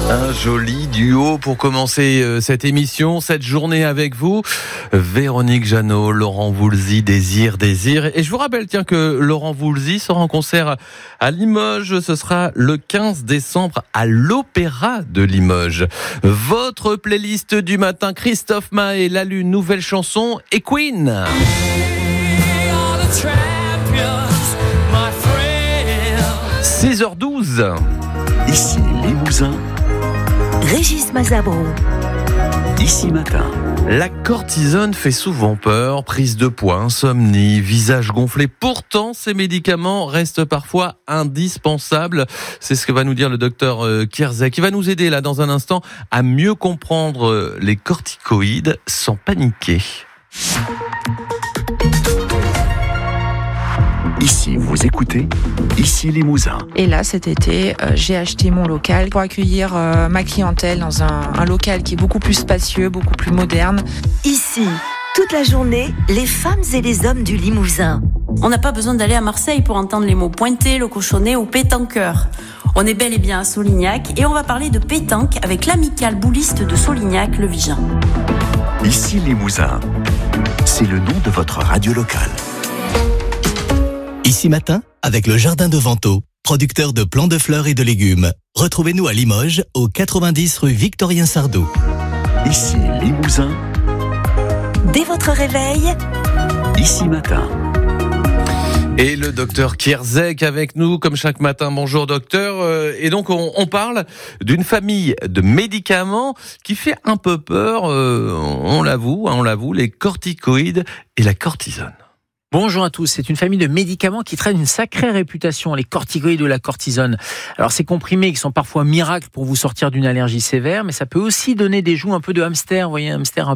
Un joli duo pour commencer cette émission, cette journée avec vous. Véronique Jeannot, Laurent Voulzy, Désir. Et je vous rappelle que Laurent Voulzy sera en concert à Limoges. Ce sera le 15 décembre à l'Opéra de Limoges. Votre playlist du matin, Christophe Maé, La Lune, nouvelle chanson et Queen. 6h12. Ici Limousin. Régis Mazabro. Ici Matin. La cortisone fait souvent peur, prise de poids, insomnie, visage gonflé. Pourtant, ces médicaments restent parfois indispensables. C'est ce que va nous dire le docteur Kierzek, qui va nous aider là dans un instant à mieux comprendre les corticoïdes sans paniquer. Ici, vous écoutez Ici Limousin. Et là, cet été, j'ai acheté mon local pour accueillir ma clientèle dans un local qui est beaucoup plus spacieux, beaucoup plus moderne. Ici, toute la journée, les femmes et les hommes du Limousin. On n'a pas besoin d'aller à Marseille pour entendre les mots pointé, le cochonnet ou pétanqueur. On est bel et bien à Solignac et on va parler de pétanque avec l'amicale bouliste de Solignac, le Vigen. Ici Limousin. C'est le nom de votre radio locale. Ici Matin, avec le Jardin de Vento, producteur de plants de fleurs et de légumes. Retrouvez-nous à Limoges, au 90 rue Victorien Sardou. Ici Limousin. Dès votre réveil, Ici Matin. Et le docteur Kierzek avec nous, comme chaque matin. Bonjour docteur. Et donc on parle d'une famille de médicaments qui fait un peu peur, on l'avoue, les corticoïdes et la cortisone. Bonjour à tous, c'est une famille de médicaments qui traînent une sacrée réputation, les corticoïdes ou la cortisone. Alors ces comprimés qui sont parfois miracles pour vous sortir d'une allergie sévère, mais ça peut aussi donner des joues un peu de hamster, vous voyez, un hamster un